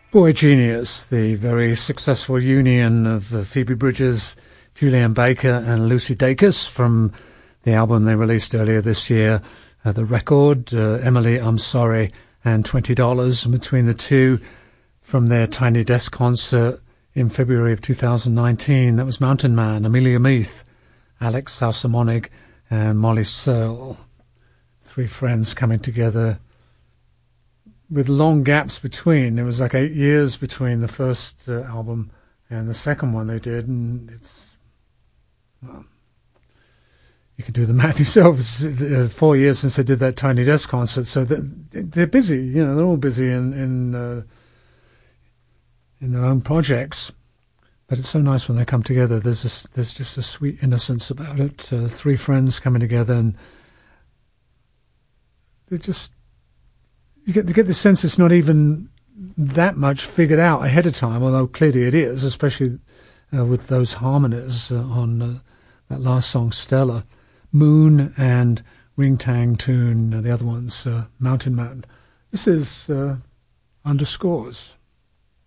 Boy Genius, the very successful union of Phoebe Bridgers, Julianne Baker and Lucy Dacus from the album they released earlier this year, The Record, Emily, I'm Sorry, and $20. And between the two, from their Tiny Desk concert in February of 2019, that was Mountain Man, Amelia Meath, Alex Salsamonig, and Molly Searle. Three friends coming together with long gaps between. There was like 8 years between the first album and the second one they did, and it's, well, you can do the math yourself. It's 4 years since they did that Tiny Desk concert, so they're busy. You know, they're all busy in their own projects. But it's so nice when they come together. There's just a sweet innocence about it. Three friends coming together, and they just. You get the sense it's not even that much figured out ahead of time, although clearly it is, especially with those harmonies on that last song, Stella. Moon and Ring Tang Tune, the other one's Mountain Man. This is Underscores.